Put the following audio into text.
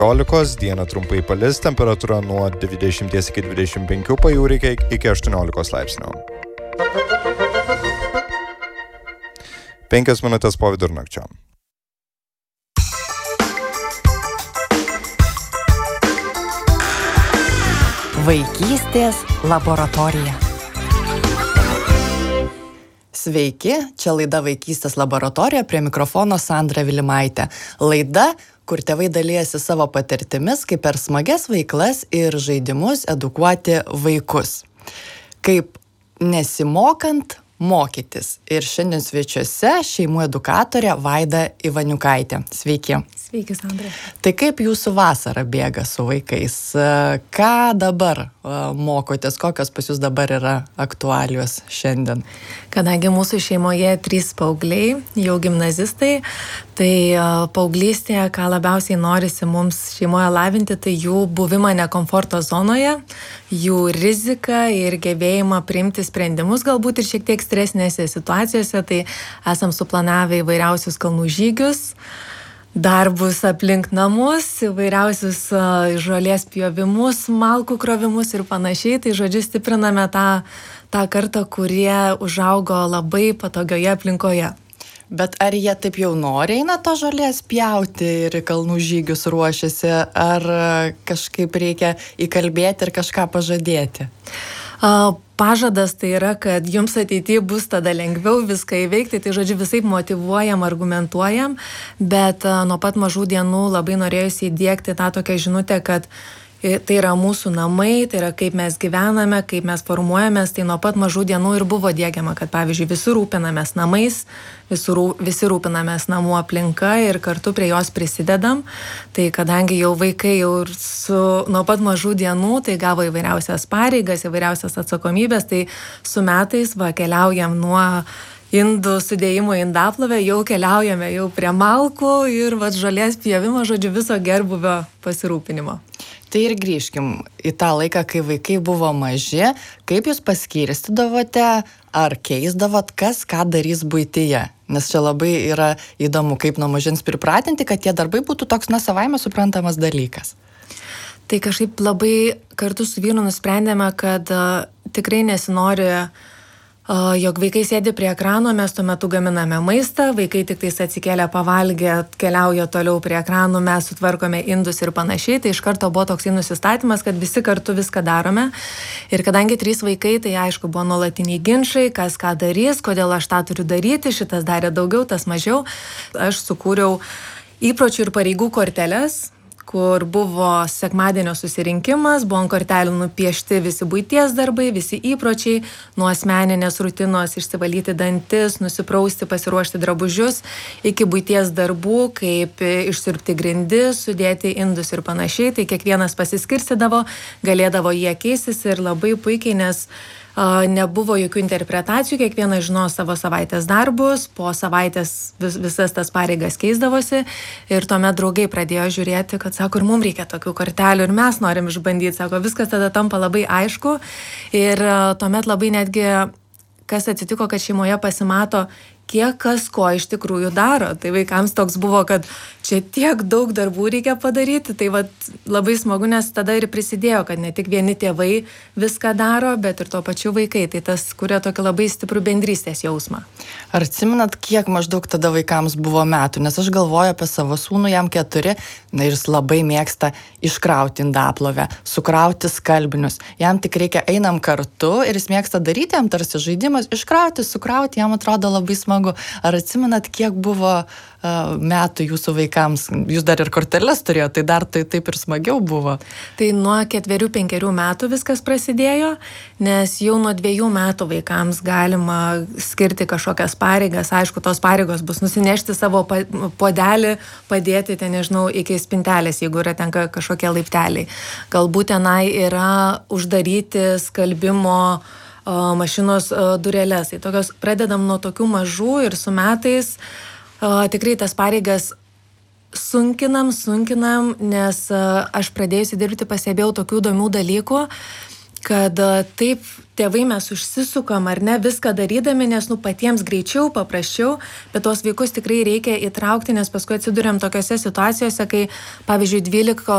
15, dieną trumpai palis, temperatūra nuo 20 iki 25, pajūry iki 18 laipsnių. 5 minutės po vidurnakčio. Vaikystės laboratorija. Sveiki, čia laida Vaikystės laboratorija, prie mikrofono Sandra Vilimaitė. Laida, kur tėvai dalijasi savo patirtimis, kaip per smagias veiklas ir žaidimus edukuoti vaikus. Kaip nesimokant mokytis. Ir šiandien svečiuose šeimų edukatorė Vaida Ivaniukaitė. Sveiki. Sveiki, Sandra. Tai kaip jūsų vasara bėga su vaikais? Ką dabar mokotės? Kokios pas jūs dabar yra aktualijos šiandien? Kadangi mūsų šeimoje 3 paaugliai, jau gimnazistai, tai paauglystėje, ką labiausiai norisi mums šeimoje lavinti, tai jų buvimą nekomforto zonoje, jų riziką ir gebėjimą priimti sprendimus, galbūt ir šiek tiek stresinėse situacijose. Tai esam suplanavę įvairiausius kalnų žygius, darbus aplink namus, įvairiausius žolės pjovimus, malkų krovimus ir panašiai. Tai žodžiu stipriname tą kartą, kurie užaugo labai patogioje aplinkoje. Bet ar jie taip jau nori eina to žolės pjauti ir kalnų žygius ruošiasi, ar kažkaip reikia įkalbėti ir kažką pažadėti? Pažadas tai yra, kad jums ateityje bus tada lengviau viską įveikti, tai žodžiu visaip motyvuojam, argumentuojam, bet nuo pat mažų dienų labai norėjusi įdiegti tą tokią žinutę, kad tai yra mūsų namai, tai yra kaip mes gyvename, kaip mes formuojamės, tai nuo pat mažų dienų ir buvo diegiama, kad pavyzdžiui visi rūpinamės namais, visi rūpinamės namų aplinka ir kartu prie jos prisidedam. Tai kadangi jau vaikai jau nuo pat mažų dienų, tai gavo įvairiausias pareigas, įvairiausias atsakomybės, tai su metais keliaujam nuo indų sudėjimo į indaplovę, jau keliaujame jau prie malkų ir žolės pjovimo, žodžiu viso gerbūvio pasirūpinimo. Tai ir grįžkim į tą laiką, kai vaikai buvo maži. Kaip jūs paskirstydavote, ar keisdavot, kas ką darys buityje? Nes čia labai yra įdomu, kaip nuo mažens pripratinti, kad tie darbai būtų toks savaime suprantamas dalykas. Tai kažkaip labai kartu su vyru nusprendėme, kad tikrai nesinori, jog vaikai sėdi prie ekrano, mes tuo metu gaminame maistą, vaikai tik tais atsikėlę pavalgę, keliauja toliau prie ekranų, mes sutvarkome indus ir panašiai, tai iš karto buvo toksai nusistatymas, kad visi kartu viską darome. Ir kadangi 3 vaikai, tai aišku, buvo nuolatiniai ginčai, kas ką darys, kodėl aš tą turiu daryti, šitas darė daugiau, tas mažiau. Aš sukūriau įpročių ir pareigų korteles, kur buvo sekmadienio susirinkimas, buvo ant kortelių nupiešti visi buities darbai, visi įpročiai, nuo asmeninės rutinos išsivalyti dantis, nusiprausti, pasiruošti drabužius, iki buities darbų, kaip išsiurbti grindis, sudėti indus ir panašiai. Tai kiekvienas pasiskirstydavo, galėdavo jie keistis ir labai puikiai, nes nebuvo jokių interpretacijų, kiekvienas žinojo savo savaitės darbus, po savaitės visas tas pareigas keisdavosi ir tuomet draugai pradėjo žiūrėti, kad sako, ir mums reikia tokių kortelių ir mes norim išbandyti, sako, viskas tada tampa labai aišku ir tuomet labai netgi kas atsitiko, kad šeimoje pasimato, kiek kas ko iš tikrųjų daro. Tai vaikams toks buvo, kad čia tiek daug darbų reikia padaryti. Tai labai smagu, nes tada ir prisidėjo, kad ne tik vieni tėvai viską daro, bet ir tuo pačiu vaikai. Tai tas kuria tokį labai stiprų bendrystės jausmą. Ar atsimenat, kiek maždaug tada vaikams buvo metų? Nes aš galvoju apie savo sūnų, jam 4, ir jis labai mėgsta iškrauti indaplovę, sukrauti skalbinius. Jam tik reikia einam kartu ir jis mėgsta daryti, jam tarsi žaidimas, iškrauti, sukrauti, jam atrodo labai smagu. Ar atsimenat, kiek buvo metų jūsų vaikams? Jūs dar ir korteles turėjote, tai dar taip ir smagiau buvo. Tai nuo 4-5 metų viskas prasidėjo, nes jau nuo 2 metų vaikams galima skirti kažkokias pareigas. Aišku, tos pareigos bus nusinešti savo puodelį, padėti ten, nežinau, iki spintelės, jeigu yra tenka kažkokie laipteliai. Galbūt tenai yra uždaryti skalbimo mašinos dureles. Tai tokios pradedam nuo tokių mažų ir su metais tikrai tas pareigas sunkinam, nes aš pradėjusi dirbti pastebėjau tokių įdomių dalykų, kad taip tėvai mes užsisukam ar ne viską darydami, nes patiems greičiau, paprasčiau, bet tos vaikus tikrai reikia įtraukti, nes paskui atsiduriam tokiose situacijose, kai pavyzdžiui 12